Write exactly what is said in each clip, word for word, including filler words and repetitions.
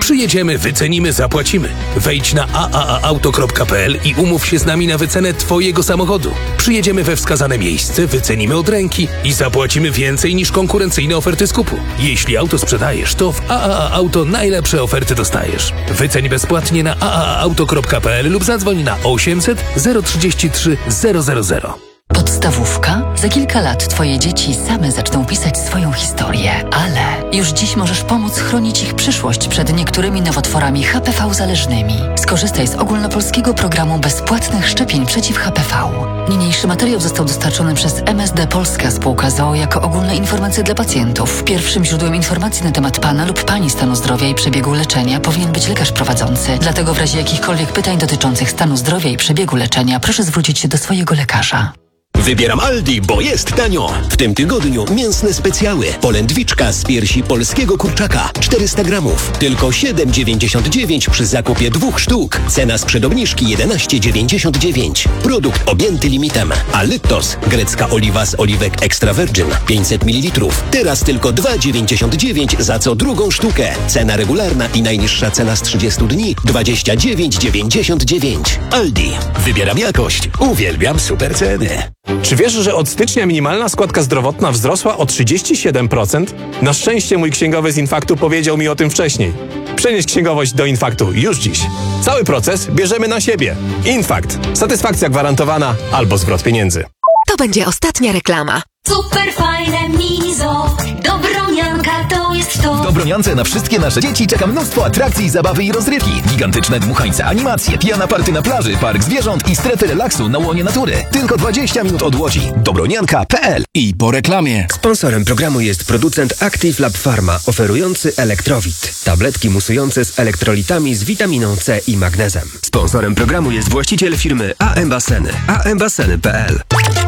Przyjedziemy, wycenimy, zapłacimy. Wejdź na a a a auto kropka p l i umów się z nami na wycenę Twojego samochodu. Przyjedziemy we wskazane miejsce, wycenimy od ręki i zapłacimy więcej niż konkurencyjne oferty skupu. Jeśli auto sprzedajesz, to w a a a Auto najlepsze oferty dostajesz. Wyceń bezpłatnie na a a a auto kropka p l lub zadzwoń na osiemset zero trzydzieści trzy zero zero zero. Podstawówka? Za kilka lat Twoje dzieci same zaczną pisać swoją historię, ale już dziś możesz pomóc chronić ich przyszłość przed niektórymi nowotworami H P V zależnymi. Skorzystaj z ogólnopolskiego programu bezpłatnych szczepień przeciw H P V. Niniejszy materiał został dostarczony przez M S D Polska Spółka z o o jako ogólne informacje dla pacjentów. Pierwszym źródłem informacji na temat Pana lub Pani stanu zdrowia i przebiegu leczenia powinien być lekarz prowadzący. Dlatego w razie jakichkolwiek pytań dotyczących stanu zdrowia i przebiegu leczenia proszę zwrócić się do swojego lekarza. Wybieram Aldi, bo jest tanio. W tym tygodniu mięsne specjały. Polędwiczka z piersi polskiego kurczaka. czterysta gramów. Tylko siedem dziewięćdziesiąt dziewięć przy zakupie dwóch sztuk. Cena sprzed obniżki jedenaście dziewięćdziesiąt dziewięć. Produkt objęty limitem. Alytos. Grecka oliwa z oliwek extra virgin. pięćset mililitrów. Teraz tylko dwa dziewięćdziesiąt dziewięć za co drugą sztukę. Cena regularna i najniższa cena z trzydziestu dni dwadzieścia dziewięć dziewięćdziesiąt dziewięć. Aldi. Wybieram jakość. Uwielbiam super ceny. Czy wiesz, że od stycznia minimalna składka zdrowotna wzrosła o trzydzieści siedem procent? Na szczęście mój księgowy z Infaktu powiedział mi o tym wcześniej. Przenieś księgowość do Infaktu już dziś. Cały proces bierzemy na siebie. Infakt. Satysfakcja gwarantowana albo zwrot pieniędzy. To będzie ostatnia reklama. Super fajne Mizo, Dobronianka to jest to. W Dobroniance na wszystkie nasze dzieci czeka mnóstwo atrakcji, zabawy i rozrywki. Gigantyczne dmuchańce, animacje, pijana party na plaży, park zwierząt i strefy relaksu na łonie natury. Tylko dwadzieścia minut od Łodzi. Dobronianka kropka p l. I po reklamie. Sponsorem programu jest producent Active Lab Pharma, oferujący Elektrowit. Tabletki musujące z elektrolitami z witaminą C i magnezem. Sponsorem programu jest właściciel firmy A M Baseny. a m baseny kropka p l.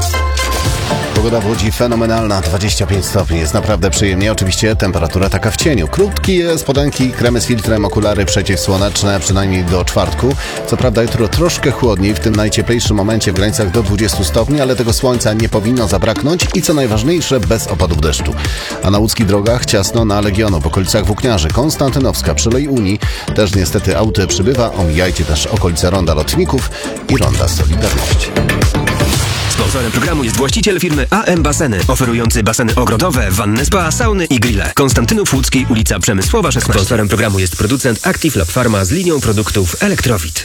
Pogoda w Łodzi fenomenalna, dwadzieścia pięć stopni, jest naprawdę przyjemnie, oczywiście temperatura taka w cieniu. Krótkie spodenki, kremy z filtrem, okulary przeciwsłoneczne, przynajmniej do czwartku. Co prawda jutro troszkę chłodniej, w tym najcieplejszym momencie w granicach do dwudziestu stopni, ale tego słońca nie powinno zabraknąć i co najważniejsze, bez opadów deszczu. A na łódzkich drogach ciasno na Legiono, w okolicach Włókniarzy, Konstantynowska, Przylej Unii. Też niestety auty przybywa, omijajcie też okolice Ronda Lotników i Ronda Solidarności. Sponsorem programu jest właściciel firmy A M Baseny, oferujący baseny ogrodowe, wanny spa, sauny i grille. Konstantynów Łódzki, ulica Przemysłowa szesnaście. Sponsorem programu jest producent Active Lab Pharma z linią produktów Elektrowit.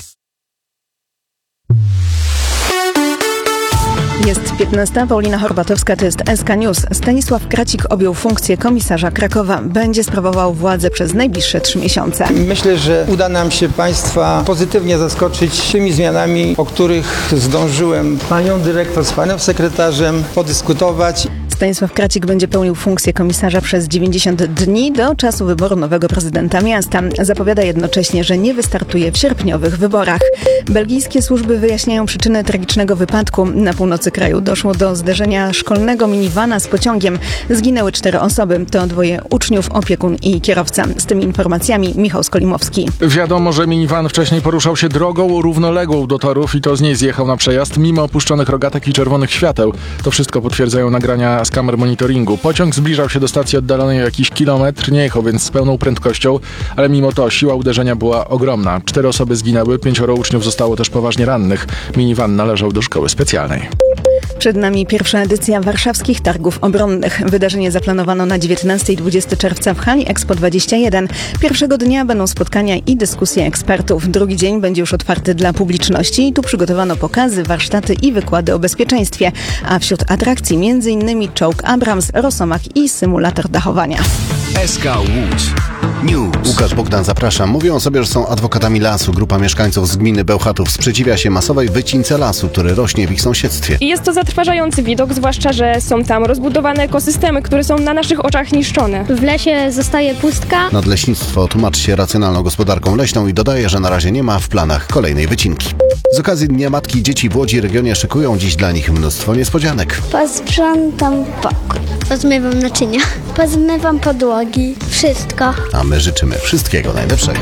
Jest piętnasta, Paulina Horbatowska, to jest S K News. Stanisław Kracik objął funkcję komisarza Krakowa. Będzie sprawował władzę przez najbliższe trzy miesiące. Myślę, że uda nam się Państwa pozytywnie zaskoczyć tymi zmianami, o których zdążyłem panią dyrektor z panem sekretarzem podyskutować. Stanisław Kracik będzie pełnił funkcję komisarza przez dziewięćdziesiąt dni do czasu wyboru nowego prezydenta miasta. Zapowiada jednocześnie, że nie wystartuje w sierpniowych wyborach. Belgijskie służby wyjaśniają przyczyny tragicznego wypadku. Na północy kraju doszło do zderzenia szkolnego minivana z pociągiem. Zginęły cztery osoby. To dwoje uczniów, opiekun i kierowca. Z tymi informacjami Michał Skolimowski. Wiadomo, że minivan wcześniej poruszał się drogą równoległą do torów i to z niej zjechał na przejazd, mimo opuszczonych rogatek i czerwonych świateł. To wszystko potwierdzają nagrania z kamer monitoringu. Pociąg zbliżał się do stacji oddalonej o jakiś kilometr, nie jechał więc z pełną prędkością, ale mimo to siła uderzenia była ogromna. Cztery osoby zginęły, pięcioro uczniów zostało też poważnie rannych. Minivan należał do szkoły specjalnej. Przed nami pierwsza edycja warszawskich targów obronnych. Wydarzenie zaplanowano na dziewiętnastego i dwudziestego czerwca w hali Expo dwadzieścia jeden. Pierwszego dnia będą spotkania i dyskusje ekspertów. Drugi dzień będzie już otwarty dla publiczności i tu przygotowano pokazy, warsztaty i wykłady o bezpieczeństwie. A wśród atrakcji między innymi czołg Abrams, Rosomak i symulator dachowania. S K Łódź News. Łukasz Bogdan, zapraszam. Mówią sobie, że są adwokatami lasu. Grupa mieszkańców z gminy Bełchatów sprzeciwia się masowej wycince lasu, który rośnie w ich sąsiedztwie. I jest to zatrważający widok, zwłaszcza, że są tam rozbudowane ekosystemy, które są na naszych oczach niszczone. W lesie zostaje pustka. Nadleśnictwo tłumaczy się racjonalną gospodarką leśną i dodaje, że na razie nie ma w planach kolejnej wycinki. Z okazji Dnia Matki i Dzieci w Łodzi regionie szykują dziś dla nich mnóstwo niespodzianek. Posprzątam pokój. Pozmywam naczynia. Pozmywam podłogi. Wszystko. A my życzymy wszystkiego najlepszego.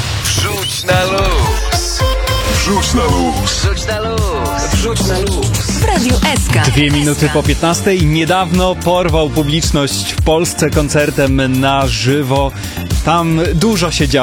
Wrzuć na luz. Wrzuć na luz. Wrzuć na luz. Wrzuć na luz. W Radiu S K. Dwie minuty po piętnastej. Niedawno porwał publiczność w Polsce koncertem na żywo. Tam dużo się działo.